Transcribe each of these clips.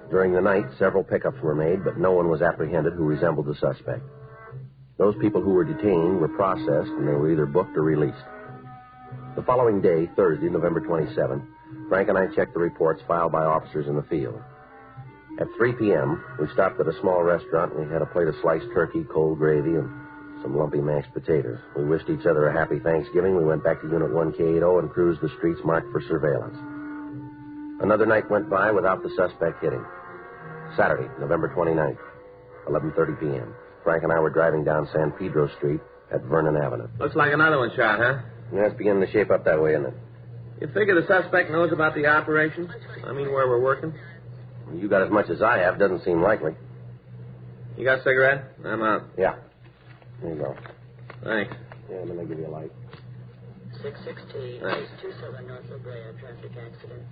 During the night, several pickups were made, but no one was apprehended who resembled the suspect. Those people who were detained were processed, and they were either booked or released. The following day, Thursday, November 27, Frank and I checked the reports filed by officers in the field. At 3 p.m., we stopped at a small restaurant, and we had a plate of sliced turkey, cold gravy, and some lumpy mashed potatoes. We wished each other a happy Thanksgiving. We went back to Unit 1K80 and cruised the streets marked for surveillance. Another night went by without the suspect hitting. Saturday, November 29th, 11:30 p.m. Frank and I were driving down San Pedro Street at Vernon Avenue. Looks like another one shot, huh? Yeah, it's beginning to shape up that way, isn't it? You figure the suspect knows about the operation? I mean, where we're working? You got as much as I have. Doesn't seem likely. You got a cigarette? I'm out. Yeah. There you go. Thanks. Yeah, I'm going to give you a light. 616, Thanks. 27 North La Brea, traffic accident.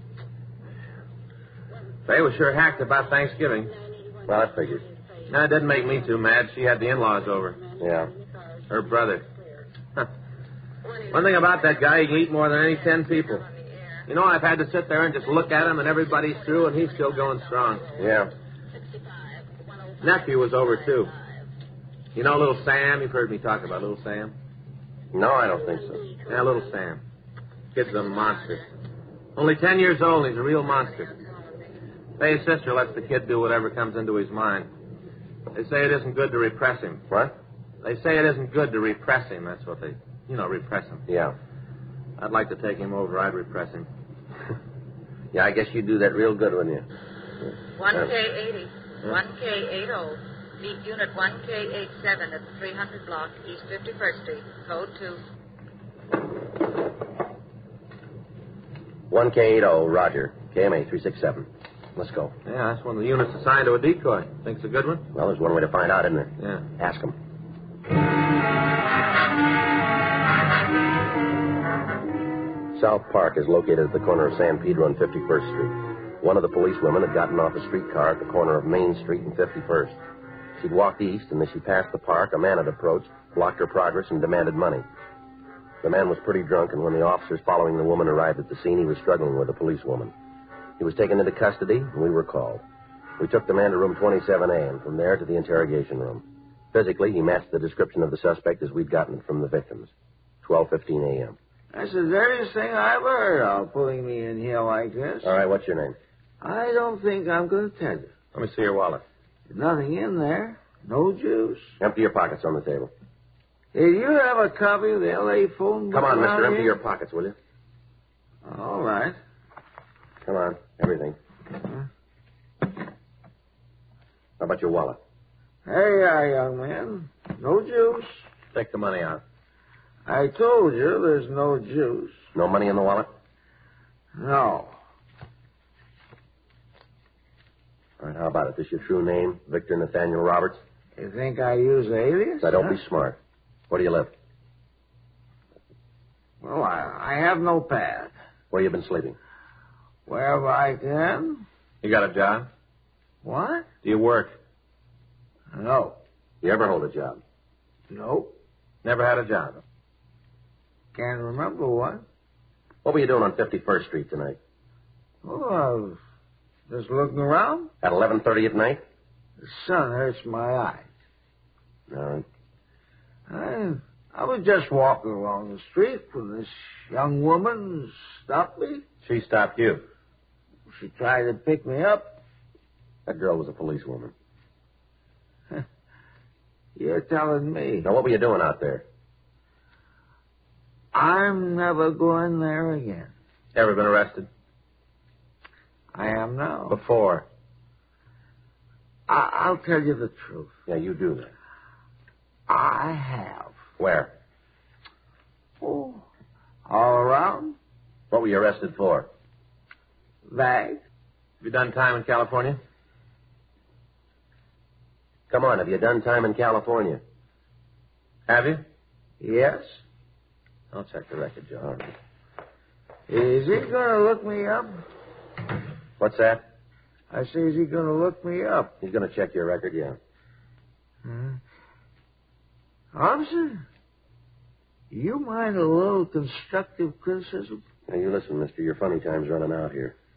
They was sure hacked about Thanksgiving. Well, that figures. No, it didn't make me too mad. She had the in-laws over. Yeah. Her brother. Huh. One thing about that guy, he can eat more than any 10 people. You know, I've had to sit there and just look at him, and everybody's through, and he's still going strong. Yeah. Nephew was over, too. You know little Sam? You've heard me talk about little Sam. No, I don't think so. Yeah, little Sam. Kid's a monster. Only 10 years old, and he's a real monster. His sister lets the kid do whatever comes into his mind. They say it isn't good to repress him. What? They say it isn't good to repress him. That's what they, repress him. Yeah. I'd like to take him over. I'd repress him. Yeah, I guess you'd do that real good, wouldn't you? 1K80, 1K80. Meet Unit 1K87 at the 300 block, East 51st Street, code 2. 1K80, Roger. KMA 367. Let's go. Yeah, that's one of the units assigned to a decoy. Think it's a good one? Well, there's one way to find out, isn't there? Yeah. Ask him. South Park is located at the corner of San Pedro and 51st Street. One of the policewomen had gotten off a streetcar at the corner of Main Street and 51st. She'd walked east, and as she passed the park, a man had approached, blocked her progress, and demanded money. The man was pretty drunk, and when the officers following the woman arrived at the scene, he was struggling with a policewoman. He was taken into custody, and we were called. We took the man to room 27A, and from there to the interrogation room. Physically, he matched the description of the suspect as we'd gotten it from the victims. 12:15 a.m. That's the dirtiest thing I ever heard of, pulling me in here like this. All right, what's your name? I don't think I'm going to tell you. Let me see your wallet. There's nothing in there. No juice. Empty your pockets on the table. Did you have a copy of the L.A. phone book? Come on, mister, around empty here? your pockets, will you? All right. Come on, everything. How about your wallet? There you are, young man. No juice. Take the money out. I told you there's no juice. No money in the wallet? No. All right, how about it? This your true name, Victor Nathaniel Roberts? You think I use alias? Now, don't huh? be smart. Where do you live? Well, I have no pad. Where you been sleeping? Wherever I can. You got a job? What? Do you work? No. You ever hold a job? Nope. Never had a job. Can't remember one. What were you doing on 51st Street tonight? Oh, I was just looking around. At 11:30 at night? The sun hurts my eyes. All right. I was just walking along the street when this young woman stopped me. She stopped you. She tried to pick me up. That girl was a policewoman. You're telling me. Now, what were you doing out there? I'm never going there again. Ever been arrested? I am now. Before. I'll tell you the truth. Yeah, you do that. I have. Where? Oh, all around. What were you arrested for? Bag. Have you done time in California? Come on, have you done time in California? Have you? Yes. I'll check the record, Joe. All right. Is he going to look me up? What's that? I say, is he going to look me up? He's going to check your record, yeah. Officer, you mind a little constructive criticism? Now, you listen, mister. Your funny time's running out here.